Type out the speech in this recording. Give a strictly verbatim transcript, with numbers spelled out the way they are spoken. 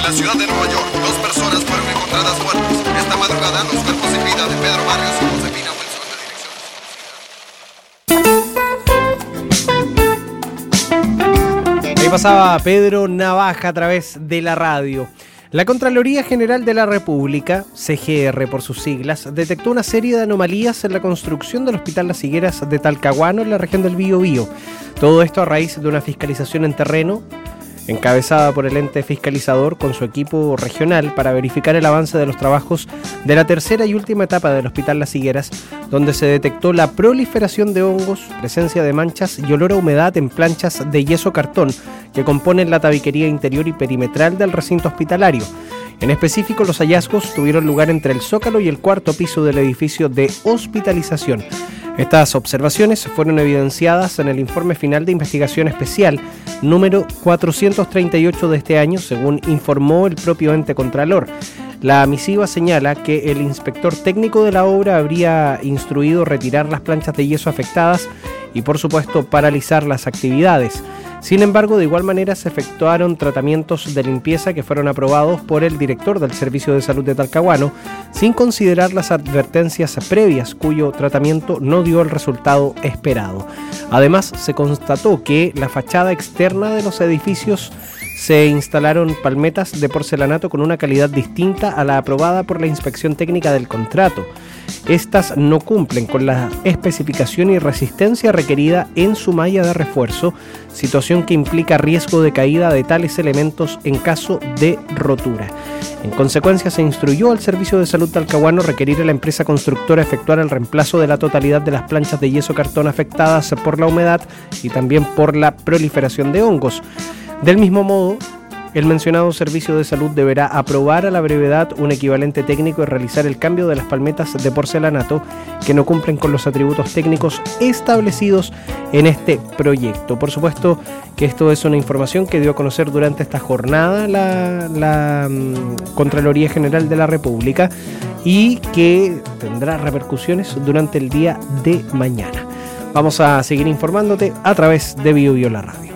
En la ciudad de Nueva York, dos personas fueron encontradas muertas. Esta madrugada, los cuerpos sin vida de Pedro Barrios y Josefina Wilson de dirección. Ahí pasaba Pedro Navaja a través de la radio. La Contraloría General de la República, C G R por sus siglas, detectó una serie de anomalías en la construcción del Hospital Las Higueras de Talcahuano en la región del Biobío. Todo esto a raíz de una fiscalización en terreno encabezada por el ente fiscalizador con su equipo regional para verificar el avance de los trabajos de la tercera y última etapa del Hospital Las Higueras, donde se detectó la proliferación de hongos, presencia de manchas y olor a humedad en planchas de yeso cartón que componen la tabiquería interior y perimetral del recinto hospitalario. En específico, los hallazgos tuvieron lugar entre el zócalo y el cuarto piso del edificio de hospitalización. Estas observaciones fueron evidenciadas en el informe final de investigación especial número cuatrocientos treinta y ocho de este año, según informó el propio ente contralor. La misiva señala que el inspector técnico de la obra habría instruido retirar las planchas de yeso afectadas y, por supuesto, paralizar las actividades. Sin embargo, de igual manera se efectuaron tratamientos de limpieza que fueron aprobados por el director del Servicio de Salud de Talcahuano, sin considerar las advertencias previas, cuyo tratamiento no dio el resultado esperado. Además, se constató que la fachada externa de los edificios se instalaron palmetas de porcelanato con una calidad distinta a la aprobada por la inspección técnica del contrato. Estas no cumplen con la especificación y resistencia requerida en su malla de refuerzo, situación que implica riesgo de caída de tales elementos en caso de rotura. En consecuencia, se instruyó al Servicio de Salud Talcahuano requerir a la empresa constructora efectuar el reemplazo de la totalidad de las planchas de yeso cartón afectadas por la humedad y también por la proliferación de hongos. Del mismo modo, el mencionado Servicio de Salud deberá aprobar a la brevedad un equivalente técnico y realizar el cambio de las palmetas de porcelanato que no cumplen con los atributos técnicos establecidos en este proyecto. Por supuesto que esto es una información que dio a conocer durante esta jornada la, la um, Contraloría General de la República y que tendrá repercusiones durante el día de mañana. Vamos a seguir informándote a través de Biobío la Radio.